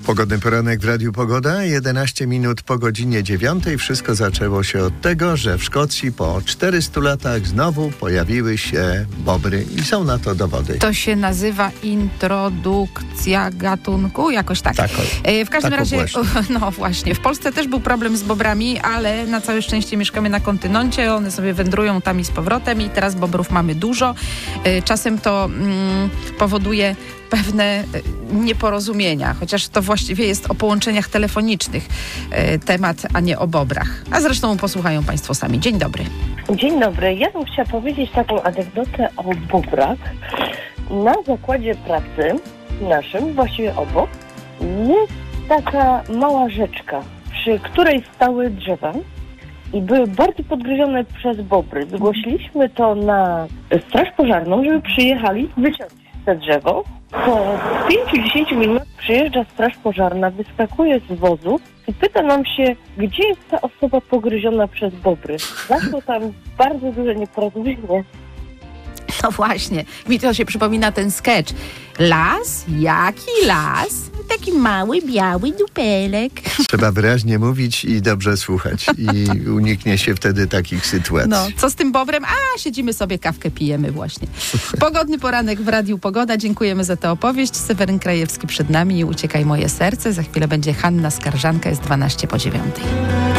Pogodny poranek w Radiu Pogoda, 11 minut po godzinie 9. Wszystko zaczęło się od tego, że w Szkocji po 400 latach znowu pojawiły się bobry i są na to dowody. To się nazywa introdukcja gatunku, jakoś tak. W każdym razie, no właśnie, w Polsce też był problem z bobrami, ale na całe szczęście mieszkamy na kontynencie, one sobie wędrują tam i z powrotem i teraz bobrów mamy dużo. Czasem to powoduje pewne nieporozumienia, chociaż to właściwie jest o połączeniach telefonicznych temat, a nie o bobrach. A zresztą posłuchają Państwo sami. Dzień dobry. Dzień dobry. Ja bym chciała powiedzieć taką anegdotę o bobrach. Na zakładzie pracy naszym, właściwie obok, jest taka mała rzeczka, przy której stały drzewa i były bardzo podgryzione przez bobry. Zgłosiliśmy to na straż pożarną, żeby przyjechali wyciąć te drzewo. Po 5-10 minutach przyjeżdża straż pożarna, wyskakuje z wozu i pyta nam się, gdzie jest ta osoba pogryziona przez bobry. Zaszło tam bardzo duże nieporozumienie. No właśnie, mi to się przypomina ten sketch. Las? Jaki las? Taki mały, biały dupelek. Trzeba wyraźnie mówić i dobrze słuchać i uniknie się wtedy takich sytuacji. No, co z tym bobrem? A, siedzimy sobie, kawkę pijemy właśnie. Pogodny poranek w Radiu Pogoda. Dziękujemy za tę opowieść. Seweryn Krajewski przed nami i Uciekaj moje serce. Za chwilę będzie Hanna Skarżanka, jest 12 po 9.